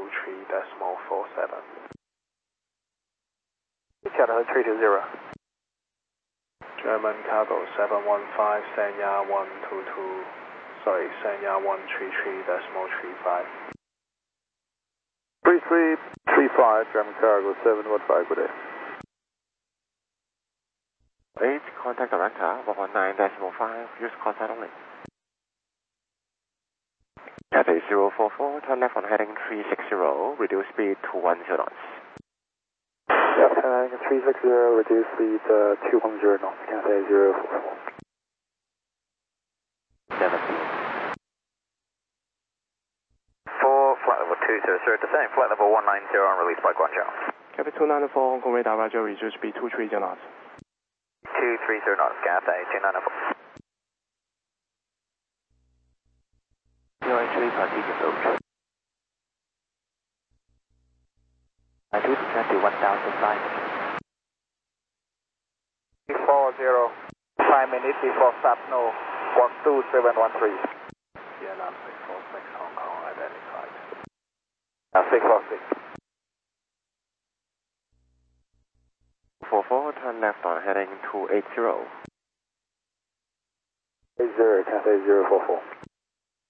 123.47. Cathay 320. German cargo 715, Sanya 122, sorry, Sanya 133.35. 3335, German cargo 715, good day. 8, contact Atlanta, 119.5, use call sign only. Cathay 044, turn left on heading 360, reduce speed to 10 knots. Yeah, heading 360, reduce speed 210 knots, Cathay 044. 17. 4, flight level 200, descending flight level 190 on release by Guangzhou. Cathay 294, Hong Kong radar Roger, reduce speed 230 knots. 230 knots, Cathay 294. You're actually continuing approach. I do descend to 1005. 40, 5 minutes before start, no, 12713. Vietnam 646, Hong Kong identified. 646. 44, turn left on heading 280. 80, Cathay 044.